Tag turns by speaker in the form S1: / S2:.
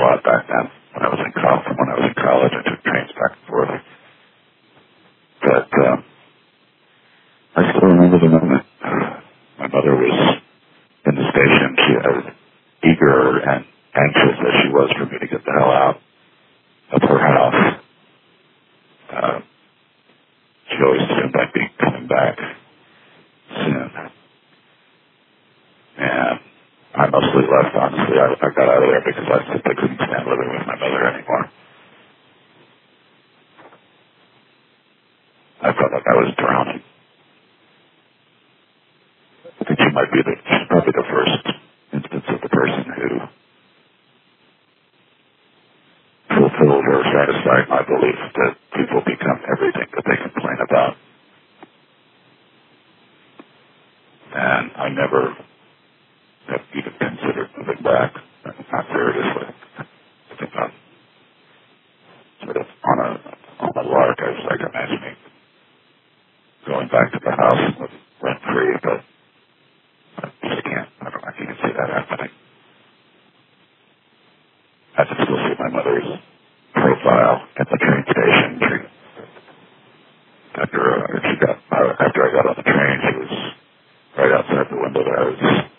S1: lot back then. When I was in college, I took trains back and forth. But I still remember the moment. My mother was in the station. She was eager and anxious as she was for me to get the hell out of her house. She always assumed I'd be coming back soon. And I mostly left, honestly. I got out of there because I simply couldn't stand living with my mother anymore. I felt like I was drowning. I think she's probably the first instance of the person who fulfilled or satisfied my belief that people become everything that they complain about. And I never have even considered moving back. Not seriously. I think I'm sort of on a lark. I was like imagining going back to the house and rent free, but I just can't. I can't see that happening. I can still see my mother's profile at the train station. After I got on the train, she was right outside the window that I was